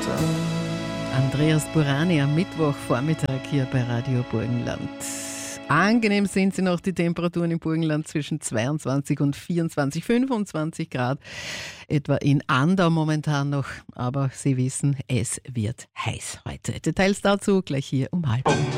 Andreas Burani am Mittwochvormittag hier bei Radio Burgenland. Angenehm sind sie noch, die Temperaturen im Burgenland zwischen 22 und 24, 25 Grad. Etwa in Andau momentan noch, aber Sie wissen, es wird heiß heute. Details dazu gleich hier um 12:30.